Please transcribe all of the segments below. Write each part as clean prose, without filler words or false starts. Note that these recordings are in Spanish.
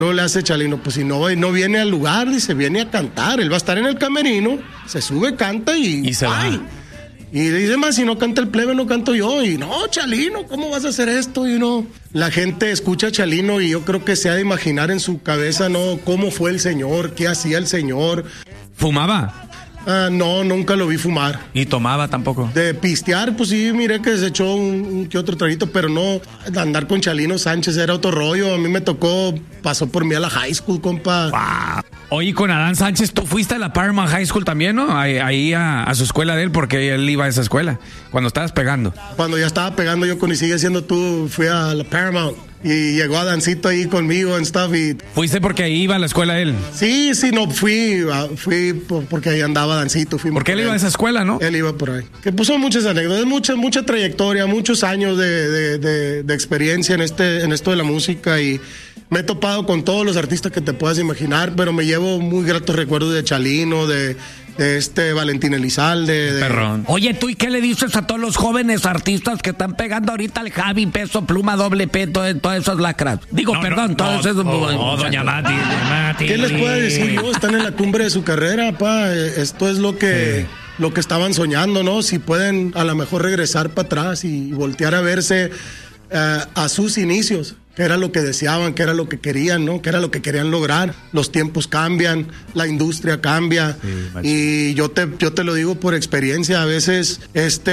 Luego le hace Chalino, pues si no viene al lugar, dice, viene a cantar. Él va a estar en el camerino, se sube, canta y se va. Y dice, más, si no canta el plebe, no canto yo. Y no, Chalino, ¿cómo vas a hacer esto? Y no, la gente escucha a Chalino y yo creo que se ha de imaginar en su cabeza, ¿no? Cómo fue el señor, qué hacía el señor. ¿Fumaba? No, nunca lo vi fumar. ¿Y tomaba tampoco? De pistear, pues sí, miré que se echó un que otro traguito, pero no, andar con Chalino Sánchez era otro rollo. A mí me tocó, pasó por mí a la high school, compa. Wow. Oye, con Adán Sánchez, tú fuiste a la Paramount High School también, ¿no? Ahí a su escuela de él, porque él iba a esa escuela, cuando estabas pegando. Cuando ya estaba pegando yo con Y Sigue Siendo Tú, fui a la Paramount. Y llegó Adancito ahí conmigo en stuff y... ¿Fuiste porque ahí iba a la escuela él? Sí, no, fui porque ahí andaba Adancito. Porque él iba a esa escuela, ¿no? Él iba por ahí. Que puso muchas anécdotas, mucha trayectoria, muchos años de experiencia en esto de la música y me he topado con todos los artistas que te puedas imaginar, pero me llevo muy gratos recuerdos de Chalino, de Valentín Elizalde. Perrón. Oye, ¿tú y qué le dices a todos los jóvenes artistas que están pegando ahorita al Javi, Peso Pluma, Doble P, todas esas lacras? Digo, todos esos... No, doña Mati. ¿Qué les puedo decir yo? Están en la cumbre de su carrera, pa. Esto es lo que estaban soñando, ¿no? Si pueden a lo mejor regresar para atrás y voltear a verse a sus inicios, que era lo que deseaban, que era lo que querían, ¿no? Que era lo que querían lograr. Los tiempos cambian, la industria cambia. Y yo te lo digo por experiencia. A veces,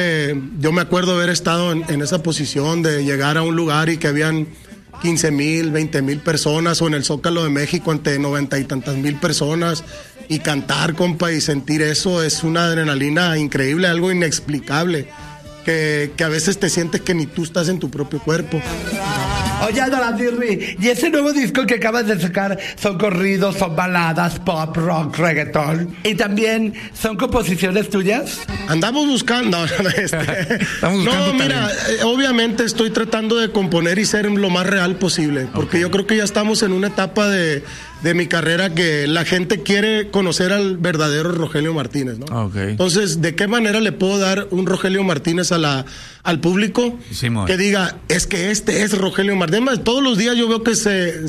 yo me acuerdo haber estado en esa posición de llegar a un lugar y que habían 15,000, 20,000 personas, o en el Zócalo de México ante 90 y tantas mil personas, y cantar, compa, y sentir eso es una adrenalina increíble, algo inexplicable. Que a veces te sientes que ni tú estás en tu propio cuerpo. Oye, Adoradirri, ¿y ese nuevo disco que acabas de sacar son corridos, son baladas, pop, rock, reggaetón? ¿Y también son composiciones tuyas? Andamos buscando. Estamos buscando mira, obviamente estoy tratando de componer y ser lo más real posible, porque yo creo que ya estamos en una etapa de mi carrera que la gente quiere conocer al verdadero Rogelio Martínez, ¿no? Okay. Entonces, ¿de qué manera le puedo dar un Rogelio Martínez al público? Sí, que diga, es que este es Rogelio Martínez. Todos los días yo veo que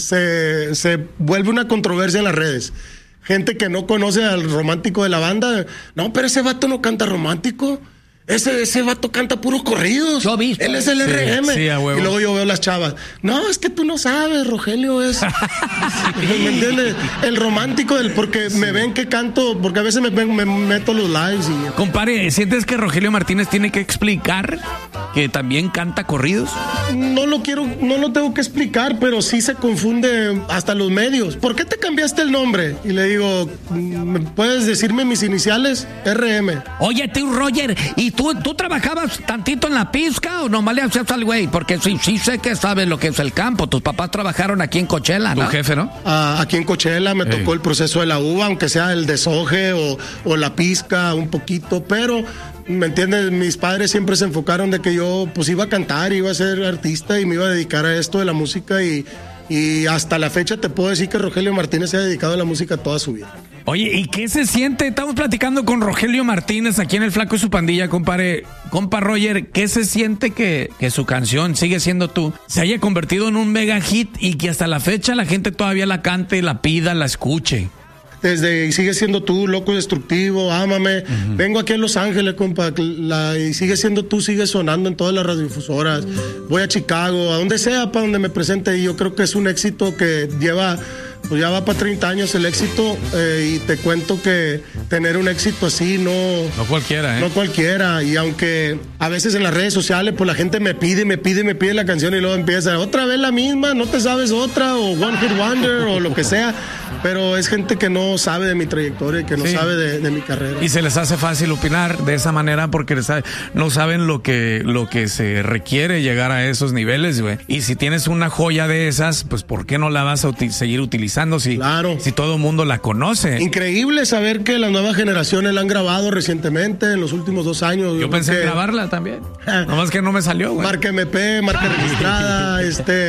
se vuelve una controversia en las redes. Gente que no conoce al romántico de la banda. No, pero ese vato no canta romántico. Ese vato canta puros corridos. Yo he visto. Él es el RM. Sí, a huevo. Y luego yo veo las chavas. No, es que tú no sabes, Rogelio es... ¿Me entiendes? El romántico porque me ven que canto, porque a veces me meto los lives y... Compare, ¿sientes que Rogelio Martínez tiene que explicar que también canta corridos? No lo tengo que explicar, pero sí se confunde hasta los medios. ¿Por qué te cambiaste el nombre? Y le digo, ¿puedes decirme mis iniciales? RM. Oye, tú, Roger, ¿y tú trabajabas tantito en la pizca o nomás le hacías al güey? Porque sí sé que sabes lo que es el campo. Tus papás trabajaron aquí en Coachella, ¿no? Tu jefe, ¿no? Aquí en Coachella me tocó el proceso de la uva, aunque sea el deshoje o la pizca un poquito, pero... ¿Me entiendes? Mis padres siempre se enfocaron de que yo pues iba a cantar, iba a ser artista y me iba a dedicar a esto de la música y hasta la fecha te puedo decir que Rogelio Martínez se ha dedicado a la música toda su vida. Oye, ¿y qué se siente? Estamos platicando con Rogelio Martínez aquí en El Flaco y su pandilla, compa Roger. ¿Qué se siente que su canción, Sigue Siendo Tú, se haya convertido en un mega hit y que hasta la fecha la gente todavía la cante, la pida, la escuche? Desde Y Sigue Siendo Tú, Loco Destructivo, Ámame. Vengo aquí a Los Ángeles, compa. Y Sigue Siendo Tú sigue sonando en todas las radiodifusoras. Voy a Chicago, a donde sea, para donde me presente. Y yo creo que es un éxito que lleva... Pues ya va para 30 años el éxito y te cuento que tener un éxito así no cualquiera, ¿eh? No cualquiera. Y aunque a veces en las redes sociales pues la gente me pide la canción y luego empieza otra vez la misma, no te sabes otra o One Hit Wonder o lo que sea. Pero es gente que no sabe de mi trayectoria y que no sabe de mi carrera. Y se les hace fácil opinar de esa manera porque no saben lo que se requiere llegar a esos niveles, güey. Y si tienes una joya de esas, pues ¿por qué no la vas a seguir utilizando si todo el mundo la conoce? Increíble saber que las nuevas generaciones la han grabado recientemente, en los últimos 2 años. Yo pensé en grabarla también. Nomás que no me salió, güey. Marca MP, marca registrada,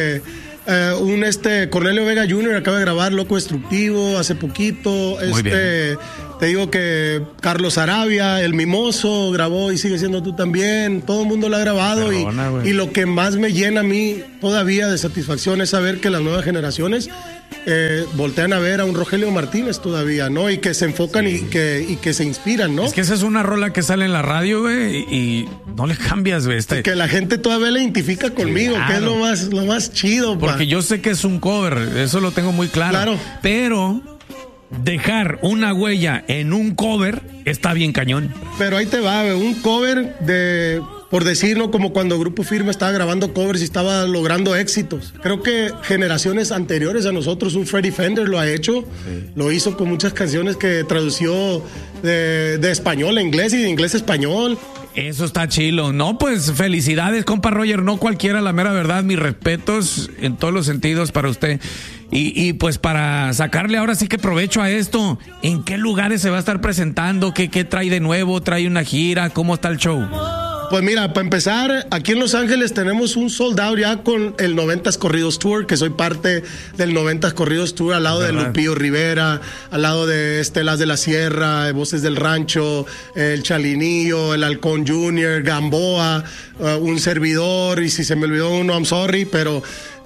Cornelio Vega Jr. acaba de grabar Loco Destructivo hace poquito. Muy bien. Te digo que Carlos Arabia, El Mimoso, grabó Y Sigue Siendo Tú también. Todo el mundo lo ha grabado. Y lo que más me llena a mí todavía de satisfacción es saber que las nuevas generaciones voltean a ver a un Rogelio Martínez todavía, ¿no? Y que se enfocan y que se inspiran, ¿no? Es que esa es una rola que sale en la radio, güey, y no le cambias, güey. Y que la gente todavía la identifica conmigo, claro, que es lo más chido, porque yo sé que es un cover, eso lo tengo muy claro. Claro. Pero dejar una huella en un cover está bien cañón. Pero ahí te va, güey, un cover de... Por decirlo, como cuando Grupo Firme estaba grabando covers y estaba logrando éxitos. Creo que generaciones anteriores a nosotros, un Freddie Fender lo ha hecho. Sí. Lo hizo con muchas canciones que tradució de español a inglés y de inglés a español. Eso está chilo. No, pues felicidades, compa Roger. No cualquiera, la mera verdad. Mis respetos en todos los sentidos para usted. Y pues para sacarle ahora sí que provecho a esto, ¿en qué lugares se va a estar presentando? ¿Qué trae de nuevo? ¿Trae una gira? ¿Cómo está el show? Pues mira, para empezar, aquí en Los Ángeles tenemos un sold out ya con el 90s Corridos Tour, que soy parte del 90s Corridos Tour al lado de Lupillo Rivera, al lado de Estelas de la Sierra, Voces del Rancho, el Chalinillo, el Halcón Junior, Gamboa, un servidor, y si se me olvidó uno, I'm sorry, pero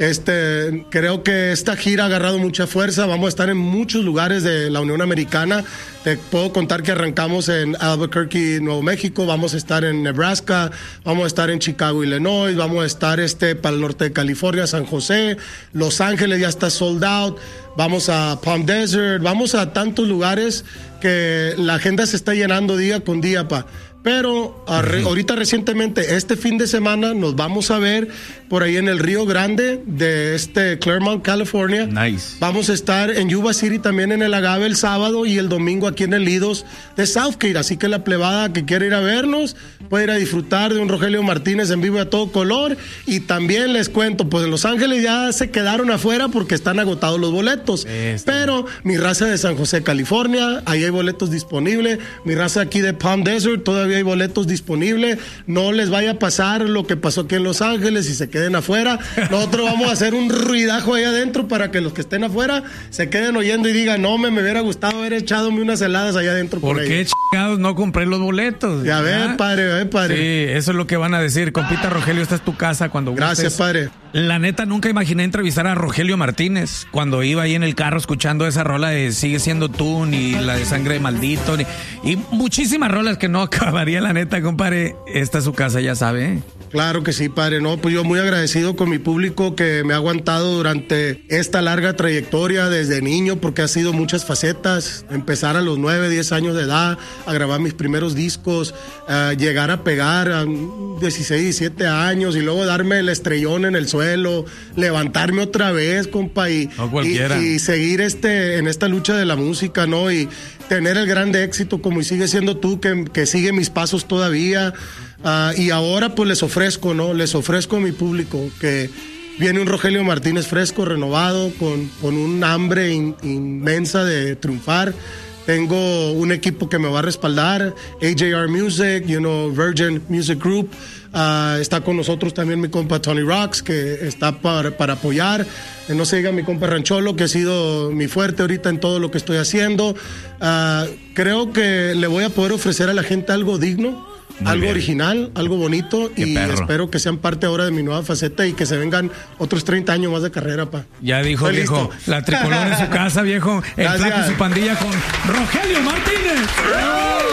creo que esta gira ha agarrado mucha fuerza. Vamos a estar en muchos lugares de la Unión Americana. Te puedo contar que arrancamos en Albuquerque, Nuevo México, vamos a estar en Nebraska, vamos a estar en Chicago, Illinois, vamos a estar para el norte de California, San José, Los Ángeles ya está sold out, vamos a Palm Desert, vamos a tantos lugares que la agenda se está llenando día con día, pa. Pero ahorita recientemente, este fin de semana, nos vamos a ver por ahí en el Río Grande de Claremont, California. Nice. Vamos a estar en Yuba City también en el Agave el sábado y el domingo aquí en el Lidos de Southgate. Así que la plebada que quiere ir a vernos puede ir a disfrutar de un Rogelio Martínez en vivo a todo color. Y también les cuento, pues en Los Ángeles ya se quedaron afuera porque están agotados los boletos. Pero mi raza de San José, California, ahí hay boletos disponibles. Mi raza aquí de Palm Desert, todavía hay boletos disponibles. No les vaya a pasar lo que pasó aquí en Los Ángeles y se queden afuera. Nosotros vamos a hacer un ruidajo ahí adentro para que los que estén afuera se queden oyendo y digan, no, me hubiera gustado haber echadome unas heladas allá adentro. ¿Por qué chingados no compré los boletos? Ya ves, padre, padre. Sí, eso es lo que van a decir. Compita Rogelio, esta es tu casa cuando gustes. Gracias, padre. La neta, nunca imaginé entrevistar a Rogelio Martínez cuando iba ahí en el carro escuchando esa rola de Sigue Siendo Tú, ni la de Sangre de Maldito, y muchísimas rolas que no acabaría, la neta, compadre. Esta es su casa, ya sabe. Claro que sí, padre. No, pues yo muy agradecido con mi público que me ha aguantado durante esta larga trayectoria desde niño, porque ha sido muchas facetas. Empezar a los 9, 10 años de edad, a grabar mis primeros discos, llegar a pegar a 16, 17 años y luego darme el estrellón en el suelo, levantarme otra vez, compa, y seguir en esta lucha de la música, ¿no? Y tener el grande éxito como y Sigue Siendo Tú, que sigue mis pasos todavía. Y ahora pues les ofrezco a mi público que viene un Rogelio Martínez fresco, renovado, con un hambre inmensa de triunfar. Tengo un equipo que me va a respaldar, AJR Music, Virgin Music Group. Está con nosotros también mi compa Tony Rocks, que está para apoyar. No se diga mi compa Rancholo, que ha sido mi fuerte ahorita en todo lo que estoy haciendo. Creo que le voy a poder ofrecer a la gente algo digno. Muy algo bien. Original, algo bonito. Qué y perro. Espero que sean parte ahora de mi nueva faceta y que se vengan otros 30 años más de carrera, pa. Ya dijo, estoy viejo, listo. La tricolor en su casa, viejo. El Flaco y su pandilla con Rogelio Martínez.